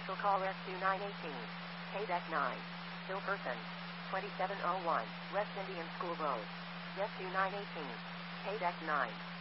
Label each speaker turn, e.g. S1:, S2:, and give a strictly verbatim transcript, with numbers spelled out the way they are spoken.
S1: Commercial call S two nine one eight. K deck nine. Still person. twenty-seven oh one. West Indian School Road. S two nine one eight. K deck nine.